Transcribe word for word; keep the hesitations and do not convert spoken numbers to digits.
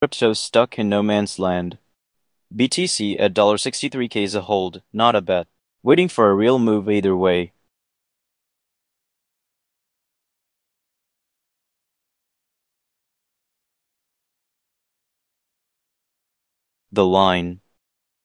Crypto stuck in no man's land. B T C at sixty-three K is a hold, not a bet. Waiting for a real move either way. The line.